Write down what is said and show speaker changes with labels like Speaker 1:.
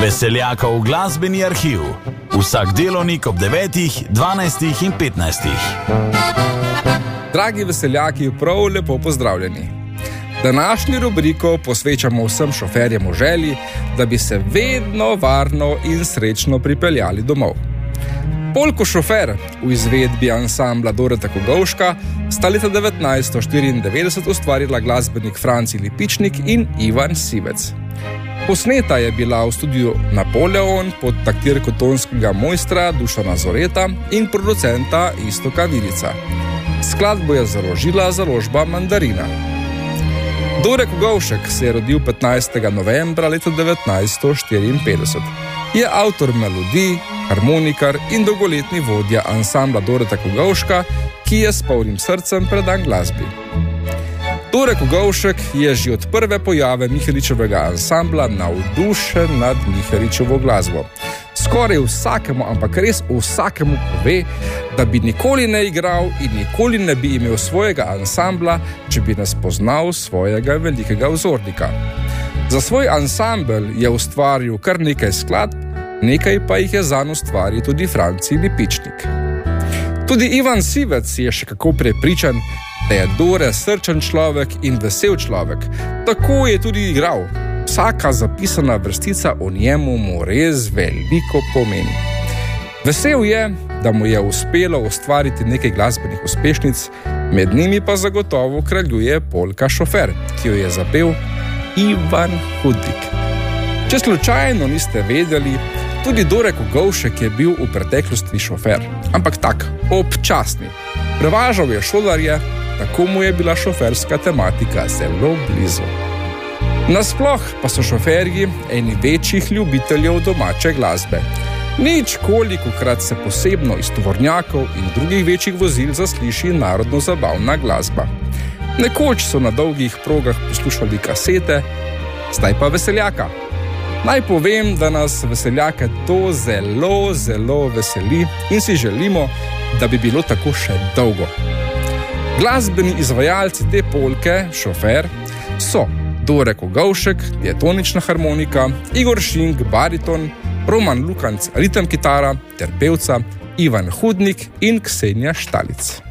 Speaker 1: Veseljakov glasbeni arhiv. Vsak delovnik ob 9, 12 in 15.
Speaker 2: Dragi veseljaki, prav lepo pozdravljeni. Današnjo rubriko posvečamo vsem šoferjem v želji, da bi se vedno varno in srečno pripeljali domov. Polko Šofer v izvedbi ansambla Doreta Kogovška sta leta 1994 ustvarila glasbenik Franci Lipičnik in Ivan Sivec. Posneta je bila v studiu Napoleon pod taktirko tonskega mojstra Dušana Zoreta in producenta Iztoka Vilica. Skladbo je založila založba Mandarina. Dore Kogovšek se je rodil 15. novembra leta 1954. Je avtor melodij, harmonikar in dolgoletni vodja ansambla Doreta Kogovška, ki je s polnim srcem predan glasbi. Dore Kogovšek je že od prve pojave Miheličevega ansambla navdušen nad Miheličevo glasbo. Skoraj vsakemu, ampak res vsakemu pove, da bi nikoli ne igral in nikoli ne bi imel svojega ansambla, če bi ne spoznal svojega velikega vzornika. Za svoj ansambel je ustvaril kar nekaj skladb, nekaj pa jih je zanj ustvaril tudi Franci Lipičnik. Tudi Ivan Sivec je še kako prepričan, da je Dore srčen človek in vesel človek. Tako je tudi igral. Vsaka zapisana vrstica o njemu mu res veliko pomeni. Vesel je, da mu je uspelo ustvariti nekaj glasbenih uspešnic, med njimi pa zagotovo kraljuje polka Šofer, ki jo je zapel Ivan Hudnik. Če slučajno niste vedeli, tudi Dore Kogovšek je bil v preteklosti šofer, ampak tak, občasni. Prevažal je šolarje, tako mu je bila šoferska tematika zelo blizu. Nasploh pa so šoferji eni večjih ljubiteljev domače glasbe. Nič kolikokrat se posebno iz tovornjakov in drugih večjih vozil zasliši narodno-zabavna glasba. Nekoč so na dolgih progah poslušali kasete, zdaj pa veseljaka. Naj povem, da nas veseljake to zelo, zelo veseli in si želimo, da bi bilo tako še dolgo. Glasbeni izvajalci te polke, Šofer, so Dore Kogovšek, diatonična harmonika, Igor Šink, bariton, Roman Lukanc, ritem kitara ter pevca Ivan Hudnik in Ksenija Štalic.